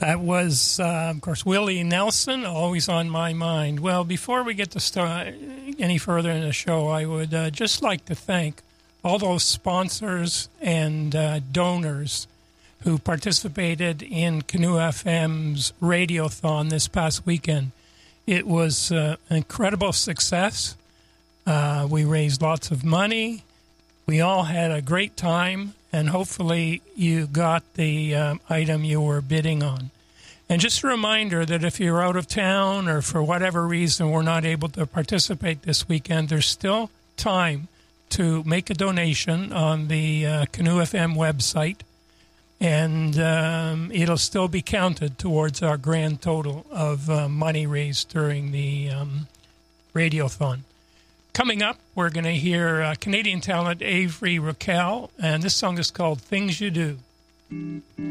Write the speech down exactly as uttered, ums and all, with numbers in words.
That was, uh, of course, Willie Nelson, always on my mind. Well, before we get to start any further in the show, I would uh, just like to thank all those sponsors and uh, donors who participated in Canoe F M's Radiothon this past weekend. It was uh, an incredible success. Uh, we raised lots of money. We all had a great time, and hopefully you got the um, item you were bidding on. And just a reminder that if you're out of town or for whatever reason we're not able to participate this weekend, there's still time to make a donation on the uh, Canoe F M website, and um, it'll still be counted towards our grand total of uh, money raised during the um, Radiothon. Coming up, we're going to hear uh, Canadian talent Avery Raquel, and this song is called Things You Do.